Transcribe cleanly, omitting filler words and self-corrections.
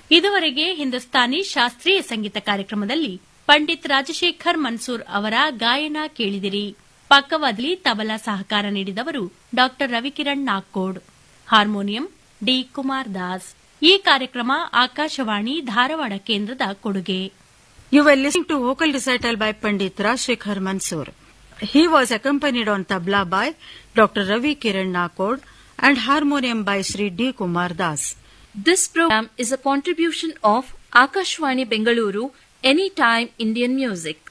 ಇದುವರೆಗೆ ಹಿಂದೂಸ್ತಾನಿ ಶಾಸ್ತ್ರೀಯ ಸಂಗೀತ ಕಾರ್ಯಕ್ರಮದಲ್ಲಿ ಪಂಡಿತ್ ರಾಜಶೇಖರ್ ಮನ್ಸೂರ್ ಅವರ ಗಾಯನ ಕೇಳಿದಿರಿ. ಪಕ್ಕವಾದ್ಲಿ ತಬಲಾ ಸಹಕಾರ ನೀಡಿದವರು ಡಾ ರವಿಕಿರಣ್ ನಾಗ್ಕೋಡ್, ಹಾರ್ಮೋನಿಯಂ ಡಿ ಕುಮಾರ್ ದಾಸ್. ಈ ಕಾರ್ಯಕ್ರಮ ಆಕಾಶವಾಣಿ ಧಾರವಾಡ ಕೇಂದ್ರದ ಕೊಡುಗೆ. You were listening to vocal recital by Pandit Rajshekhar Mansoor. He was accompanied on tabla by Dr. Ravi Kiran Nakod and harmonium by Sri D. Kumar Das. This program is a contribution of Akashwani Bengaluru, Anytime Indian Music.